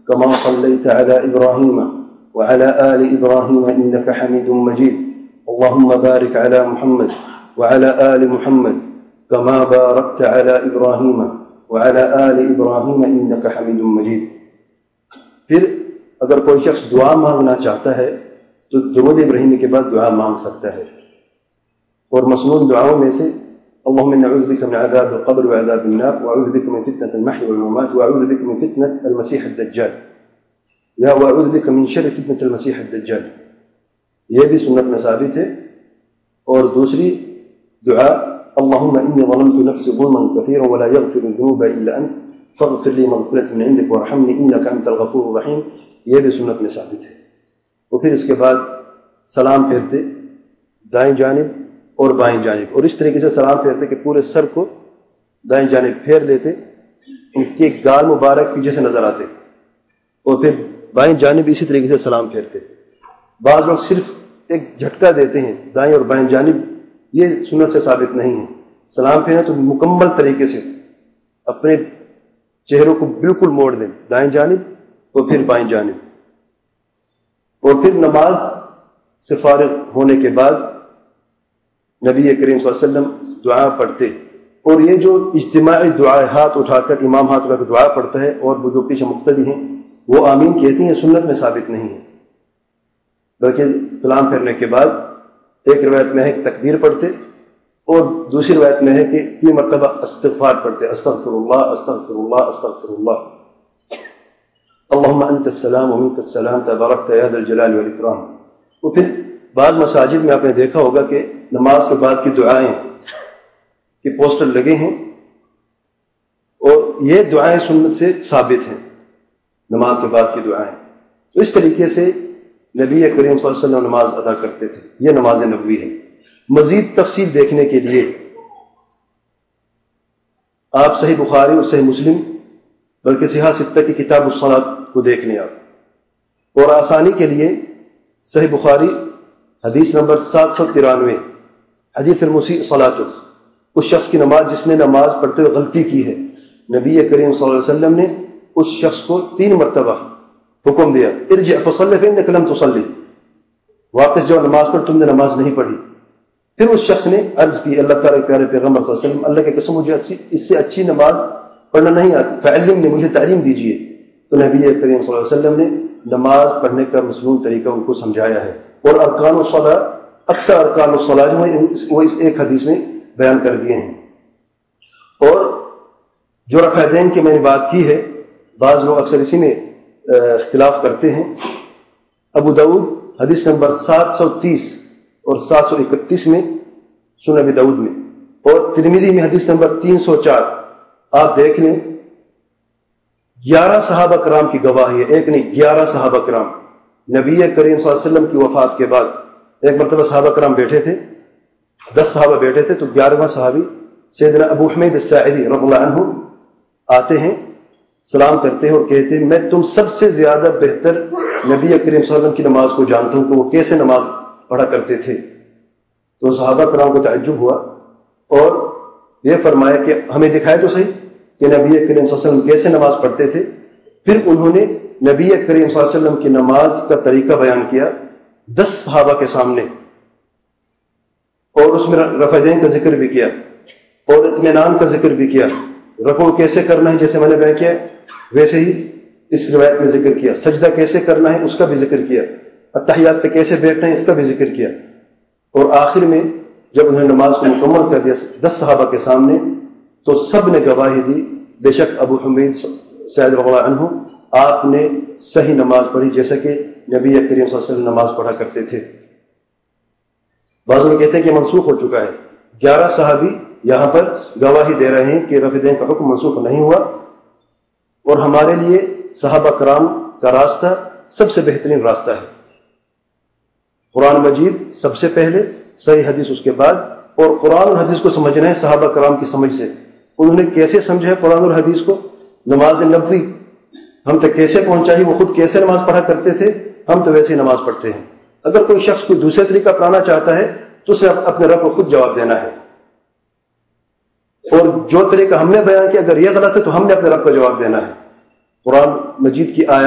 كما صليت على إبراهيم وعلى آل إبراهيم إنك حميد مجيد اللهم بارك على محمد وعلى آل محمد كما باركت على إبراهيم وعلى آل إبراهيم إنك حميد مجيد. پھر اگر کوئی شخص دعا مانگنا چاہتا ہے تو درود ابراہیمی کے بعد دعا مانگ سکتا ہے. اور مسنون دعاؤں میں سے اللهم إني أعوذ بك من عذاب القبر وعذاب النار وأعوذ بك من فتنة المحيا والممات وأعوذ بك من فتنة المسيح الدجال یا وأعوذ بك من شر فتنة المسيح الدجال. یہ بھی سنت میں ثابت ہے. اور دوسری دعا اللهم إني ظلمت نفسي ظلما كثيرا ولا يغفر الذنوب إلا أنت فاغفر لي مغفرة من عندك وارحمني إنك أنت الغفور الرحيم. یہ بھی سنت میں ثابت ہے. اور پھر اس کے بعد سلام پھیرتے دائیں جانب اور بائیں جانب, اور اس طریقے سے سلام پھیرتے کہ پورے سر کو دائیں جانب پھیر لیتے, ان کے گال مبارک پیچھے سے نظر آتے, اور پھر بائیں جانب اسی طریقے سے سلام پھیرتے. بعض لوگ صرف ایک جھٹکا دیتے ہیں دائیں اور بائیں جانب, یہ سنت سے ثابت نہیں ہے. سلام پھیرنا تو مکمل طریقے سے اپنے چہروں کو بالکل موڑ دیں, دائیں جانب اور پھر بائیں جانب. اور پھر نماز سے فارغ ہونے کے بعد نبی کریم صلی اللہ علیہ وسلم دعا پڑھتے. اور یہ جو اجتماعی دعا ہاتھ اٹھا کر امام ہاتھ اٹھا کر دعا پڑھتا ہے اور وہ جو پیچھے مقتدی ہیں وہ آمین کہتے ہیں, سنت میں ثابت نہیں ہے. بلکہ سلام پھیرنے کے بعد ایک روایت میں ہے کہ تکبیر پڑھتے, اور دوسری روایت میں ہے کہ 3 مرتبہ استغفار پڑھتے, استغفر اللہ استغفر اللہ استغفر اللہ, اللہم انت السلام ومنک السلام تبارکت یا ذا الجلال والاکرام. اور پھر بعض مساجد میں آپ نے دیکھا ہوگا کہ نماز کے بعد کی دعائیں کے پوسٹر لگے ہیں, اور یہ دعائیں سنت سے ثابت ہیں, نماز کے بعد کی دعائیں. تو اس طریقے سے نبی کریم صلی اللہ علیہ وسلم نماز ادا کرتے تھے. یہ نماز نبوی ہے. مزید تفصیل دیکھنے کے لیے آپ صحیح بخاری اور صحیح مسلم بلکہ صحیح ستہ کی کتاب الصلاۃ کو دیکھ لیں آپ. اور آسانی کے لیے صحیح بخاری حدیث نمبر 793 حدیث المسیء صلاۃ, اس شخص کی نماز جس نے نماز پڑھتے ہوئے غلطی کی ہے, نبی کریم صلی اللہ علیہ وسلم نے اس شخص کو 3 مرتبہ حکم دیا, ارجع فصلی فانک لم تصلی, واپس جاؤ نماز پڑھ, تم نے نماز نہیں پڑھی. پھر اس شخص نے عرض کی اللہ تعالیٰ کے پیارے پیغمبر صلی اللہ علیہ وسلم, اللہ کی قسم مجھے اس سے اچھی نماز پڑھنا نہیں آتی, فعلمنی, مجھے تعلیم دیجیے. تو نبی کریم صلی اللہ علیہ وسلم نے نماز پڑھنے کا مسنون طریقہ ان کو سمجھایا ہے. اور ارکان الصلاۃ, اکثر ارکان الصلاۃ جو وہ اس ایک حدیث میں بیان کر دیے ہیں. اور جو رکعتین کی میں نے بات کی ہے, بعض لوگ اکثر اسی میں اختلاف کرتے ہیں. ابو داؤد حدیث نمبر 730 اور 731 میں, سنن ابی داؤد میں, اور ترمذی میں حدیث نمبر 304. آپ دیکھ لیں 11 صحابہ کرام کی گواہی ہے, ایک نہیں 11 صحابہ کرام. نبی کریم صلی اللہ علیہ وسلم کی وفات کے بعد ایک مرتبہ صحابہ کرام بیٹھے تھے, 10 صحابہ بیٹھے تھے, تو 11واں صحابی سیدنا ابو حمید الساعدی رضی اللہ عنہ آتے ہیں, سلام کرتے ہیں اور کہتے ہیں میں تم سب سے زیادہ بہتر نبی کریم صلی اللہ علیہ وسلم کی نماز کو جانتا ہوں کہ وہ کیسے نماز پڑھا کرتے تھے. تو صحابہ کرام کو تعجب ہوا اور یہ فرمایا کہ ہمیں دکھائے تو صحیح کہ نبی کریم صلی اللہ علیہ وسلم کیسے نماز پڑھتے تھے. پھر انہوں نے نبی کریم صلی اللہ علیہ وسلم کی نماز کا طریقہ بیان کیا 10 صحابہ کے سامنے, اور اس میں رفعین کا ذکر بھی کیا اور اطمینان کا ذکر بھی کیا. رکوع کیسے کرنا ہے جیسے میں نے بیان کیا ویسے ہی اس روایت میں ذکر کیا. سجدہ کیسے کرنا ہے اس کا بھی ذکر کیا. التحیات پہ کیسے بیٹھنا ہے اس کا بھی ذکر کیا. اور آخر میں جب انہوں نے نماز کو مکمل کر دیا 10 صحابہ کے سامنے, تو سب نے گواہی دی بے شک ابو حمید سعید رضی اللہ عنہ آپ نے صحیح نماز پڑھی جیسا کہ نبی کریم صلی اللہ علیہ وسلم نماز پڑھا کرتے تھے. بعض لوگ کہتے ہیں کہ منسوخ ہو چکا ہے. 11 صحابی یہاں پر گواہی دے رہے ہیں کہ رفع دین کا حکم منسوخ نہیں ہوا, اور ہمارے لیے صحابہ کرام کا راستہ سب سے بہترین راستہ ہے. قرآن مجید سب سے پہلے, صحیح حدیث اس کے بعد, اور قرآن اور حدیث کو سمجھنا ہے صحابہ کرام کی سمجھ سے. انہوں نے کیسے سمجھا ہے قرآن اور حدیث کو, نماز نبوی ہم تک کیسے پہنچائی, وہ خود کیسے نماز پڑھا کرتے تھے, ہم تو ویسے ہی نماز پڑھتے ہیں. اگر کوئی شخص کوئی دوسرے طریقہ اپنانا چاہتا ہے تو اسے اپنے رب کو خود جواب دینا ہے, اور جو طریقہ ہم نے بیان کیا اگر یہ غلط ہے تو ہم نے اپنے رب کو جواب دینا ہے. قرآن مجید کی آیات